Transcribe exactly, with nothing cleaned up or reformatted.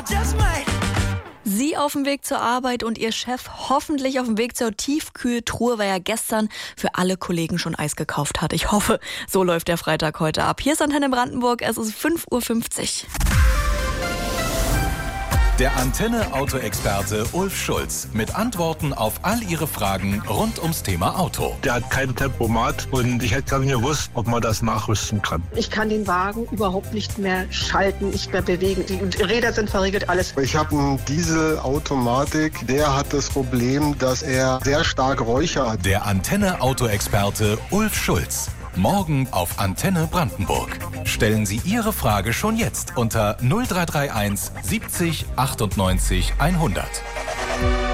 Sie auf dem Weg zur Arbeit und Ihr Chef hoffentlich auf dem Weg zur Tiefkühltruhe, weil er gestern für alle Kollegen schon Eis gekauft hat. Ich hoffe, so läuft der Freitag heute ab. Hier ist Antenne Brandenburg, es ist fünf Uhr fünfzig. Der Antenne-Auto-Experte Ulf Schulz mit Antworten auf all Ihre Fragen rund ums Thema Auto. Der hat kein Tempomat und ich hätte gar nicht gewusst, ob man das nachrüsten kann. Ich kann den Wagen überhaupt nicht mehr schalten, nicht mehr bewegen. Die Räder sind verriegelt, alles. Ich habe einen Dieselautomatik, der hat das Problem, dass er sehr stark Räucher hat. Der Antenne-Auto-Experte Ulf Schulz. Morgen auf Antenne Brandenburg. Stellen Sie Ihre Frage schon jetzt unter null drei drei eins siebzig achtundneunzig hundert.